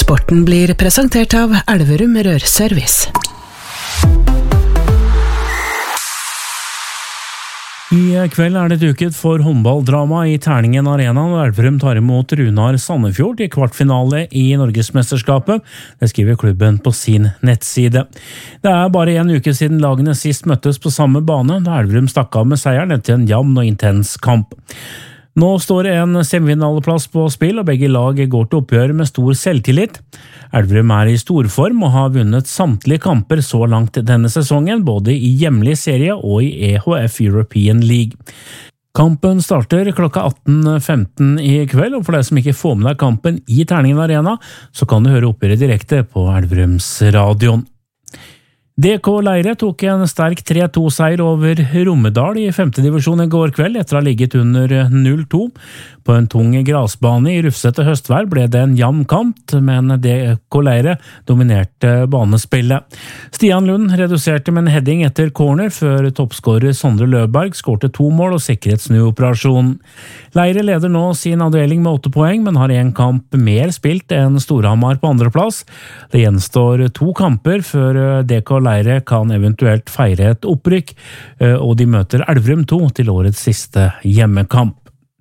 Sporten blir presentert av Elverum Rørservice. I kveld det duket for håndballdrama I Terningen Arena når Elverum tar imot Runar Sandefjord I kvartfinale I Norgesmesterskapet. Det skriver klubben på sin nettside. Det bare en uke siden lagene sist møttes på samme bane, da Elverum stakk av med seieren etter en jevn og intens kamp. Nå står en semifinaleplass på spill, og begge lag går til oppgjør med stor selvtillit. Elverum I storform og har vunnet samtlige kamper så langt denne sesongen, både I hjemlig serie og I EHF European League. Kampen starter klokka 18.15 I kveld, og for deg som ikke får med deg kampen I Terningen Arena, så kan du høre oppgjøret direkte på Elverums radioen. DK Leire tok en sterk 3-2-seier over Romedal I 5. divisjon I går kveld etter å ha ligget under 0-2. På en tung grasbane I rufsete høstvær ble det en jevn kamp, men DK Leire dominerte banespillet. Stian Lund reduserte med en heading etter corner før toppskårer Sondre Løberg skårte 2 mål og sikret snuoperasjonen. Leire leder nå sin avdeling med 8 poeng, men har en kamp mer spilt enn Storhamar på andreplass. Det gjenstår 2 kamper før DK Leire kan eventuelt feire et opprykk, og de møter Elverum 2 til årets siste hjemmekamp.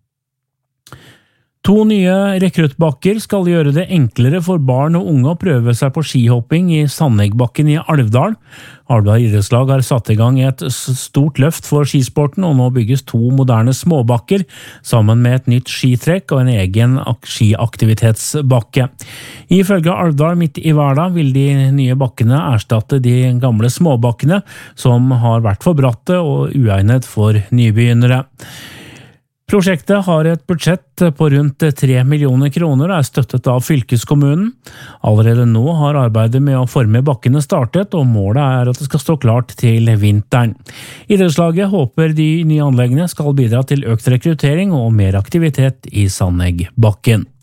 2 nye rekruttbakker skal gjøre det enklere for barn og unge å prøve seg på skihopping I Sandegbakken I Alvdal. Alvdal idrettslag har satt I gang et stort løft for skisporten, og nå bygges 2 moderne småbakker sammen med et nytt skitrekk og en egen skiaktivitetsbakke. Ifølge Alvdal midt I hverdag vil de nye bakkene erstatte de gamle småbakkene som har vært for bratte og uegnet for nybegynnere. Prosjektet har et budsjett på rundt 3 millioner kroner og støttet av fylkeskommunen. Allerede nå har arbeidet med å forme bakkene startet, og målet at det skal stå klart til vinteren. Idrettslaget håper de nye anleggene skal bidra til økt rekruttering og mer aktivitet I Sandegbakken.